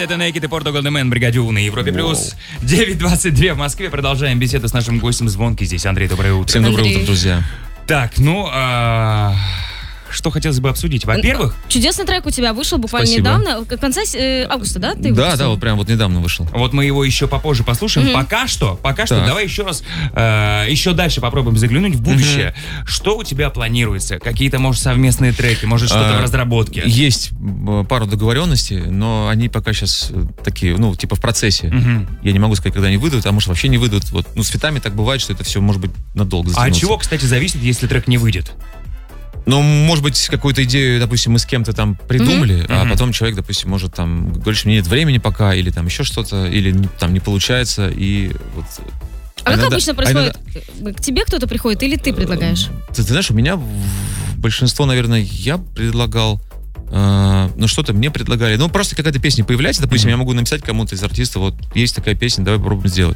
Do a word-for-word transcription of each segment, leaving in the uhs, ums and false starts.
это Naked и Portugal The Man, бригаде У на Европе Плюс. девять двадцать два в Москве. Продолжаем беседу с нашим гостем Звонкий. Здесь Андрей, доброе утро. Всем доброе Андрей. утро, друзья. Так, ну, а... что хотелось бы обсудить? Во-первых... Чудесный трек у тебя вышел буквально Спасибо. недавно, в конце э, августа, да? Ты Да, выпустил? да, вот прям вот недавно вышел. Вот мы его еще попозже послушаем. Мгм. Пока что, пока что, Так. давай еще раз, э, еще дальше попробуем заглянуть в будущее. Что у тебя планируется? Какие-то, может, совместные треки, может, что-то А, в разработке? Есть э, пару договоренностей, но они пока сейчас такие, ну, типа в процессе. Мгм. Я не могу сказать, когда они выйдут, а может вообще не выйдут. Вот, ну, с фитами так бывает, что это все может быть надолго А от затянуться. чего, кстати, зависит, если трек не выйдет? Ну, может быть, какую-то идею, допустим, мы с кем-то там придумали, а Мгм. потом человек, допустим, может там говорит, что мне нет времени пока, или там еще что-то, или не- там не получается, и вот... А как иногда- обычно а происходит? иногда- К тебе кто-то приходит или ты предлагаешь? Ты, ты знаешь, у меня в- большинство, наверное, я предлагал, э, ну что-то мне предлагали. Ну просто какая-то песня появляется, допустим, Мгм. я могу написать кому-то из артистов, вот есть такая песня, давай попробуем сделать.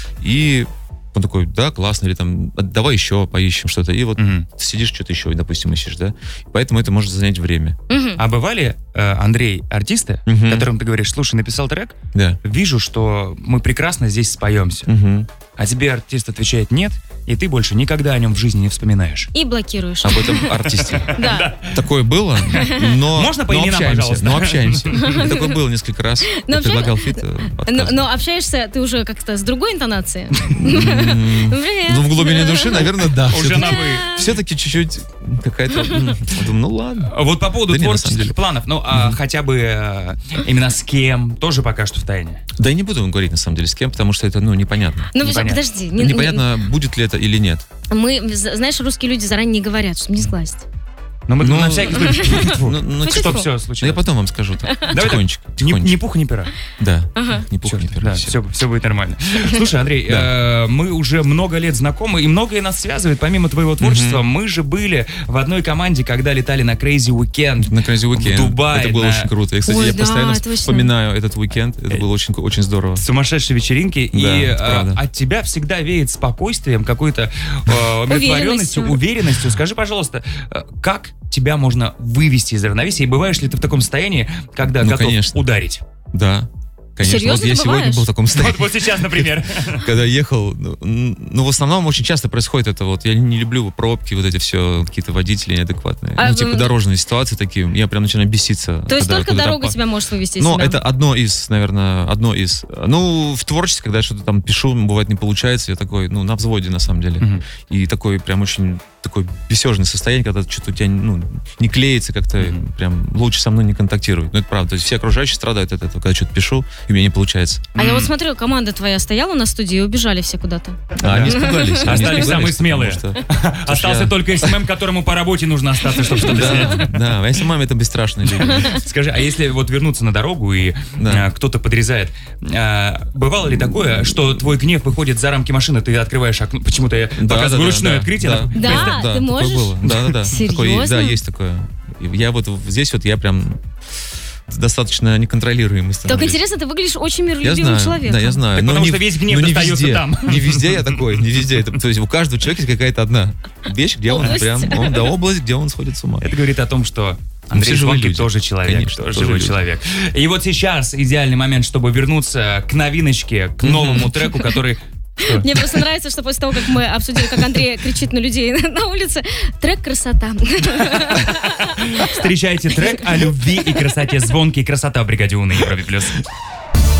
И он такой, да, классно, или там, «А давай еще поищем что-то. И вот Мгм. ты сидишь, что-то еще, допустим, ищешь, да. Поэтому это может занять время. Мгм. А бывали, э, Андрей, артисты, Мгм. которым ты говоришь, слушай, написал трек, Да. вижу, что мы прекрасно здесь споемся. Мгм. А тебе артист отвечает нет, и ты больше никогда о нем в жизни не вспоминаешь. И блокируешь. Об этом артисте. Да. Такое было, но... Можно по но именам, общаемся, пожалуйста? Но общаемся. Такое было несколько раз. Но Я предлагал фит. э, Но, отказывал. но общаешься ты уже как-то с другой интонацией. М, Привет. Ну, в глубине души, наверное, да. Уже на вы. Все-таки чуть-чуть какая-то... м, я думаю, ну ладно. Вот по поводу Да не, на самом творческих деле. планов, ну, а хотя бы э, именно с кем, тоже пока что в тайне. Да и не буду говорить, на самом деле, с кем, потому что это, ну, непонятно. Ну, Непонятно. подожди. не- Непонятно, будет ли это или нет. не- Мы, з- знаешь, русские люди заранее не говорят, чтобы не сглазить. Но мы Ну, на всякий случай. Ну, ну, Хоть Что Тьфу. все Ну, я случилось? потом вам скажу так. Давай Тихонечко. Ни, ни тихонечко. пуха, ни пера. Да. Ага. Ни пуха, ни Чёрт, пера. да, всё. все, все будет нормально. Слушай, Андрей, Да. э, мы уже много лет знакомы, и многое нас связывает, помимо твоего творчества. Мы же были в одной команде, когда летали на Crazy Weekend. На Crazy Weekend. В Дубае, Это было на- очень круто. Я, кстати, Ой, я да, постоянно точно. вспоминаю этот уикенд. Это было очень, очень здорово. Сумасшедшие вечеринки, и это э, правда. от тебя всегда веет спокойствием, какой-то э, умиротворенностью, Уверенностью. уверенностью. Скажи, пожалуйста, э, как тебя можно вывести из равновесия? И бываешь ли ты в таком состоянии, когда Ну, готов конечно. ударить? Да. Конечно. Серьезно, Вот я ты сегодня бываешь? был в таком состоянии. Вот, вот сейчас, например. Когда ехал, ну, м, ну, в основном очень часто происходит это вот, я не люблю пробки, вот эти все, какие-то водители неадекватные, А, ну, типа м, дорожные ситуации такие, я прям начинаю беситься. То есть когда только куда-то дорога по- тебя может вывести из Ну, себя? это одно из, наверное, одно из. Ну, в творчестве, когда я что-то там пишу, бывает не получается, я такой, ну, на взводе, на самом деле. Мгм. И такой прям очень такой бесежное состояние, когда что-то у тебя, ну, не клеится, как-то Мгм. прям лучше со мной не контактирует. Ну, это правда. То есть все окружающие страдают от этого, когда что-то пишу, и у меня не получается. А я М. вот смотрю, команда твоя стояла на студии и убежали все куда-то. А они испугались. они Остались испугались, самые смелые. потому что- Остался я- только СММ, которому по работе нужно остаться, чтобы что-то снять. Да, да, а если маме это бесстрашные люди. Скажи, а если вот вернуться на дорогу и Да. а, кто-то подрезает, а, бывало ли такое, что твой гнев выходит за рамки машины, ты открываешь окно, почему-то я Да, показываю да, ручное да, открытие, да. она- Да, Представь. ты такое можешь? было. Да, да, да. Такое есть. Серьезно? Да, есть такое. И Я вот в- здесь вот я прям достаточно неконтролируемый Так становлюсь. интересно, ты выглядишь очень Я миролюбивым знаю, человеком. да, я знаю. Так но потому не что в- весь гнев но не достается везде. там. Не везде я такой, не везде. Это, то есть у каждого человека есть какая-то одна вещь, где он Область. прям, он, да, область, где он сходит с ума. Это говорит о том, что Ну, Андрей все живые Звонкий люди. тоже человек, Конечно, тоже тоже живой люди. человек. И вот сейчас идеальный момент, чтобы вернуться к новиночке, к новому треку, который... Что? Мне просто нравится, что после того, как мы обсудили, как Андрей кричит на людей на улице, трек «Красота». Встречайте трек о любви и красоте. Звонкий красота в бригаде У на Европе плюс.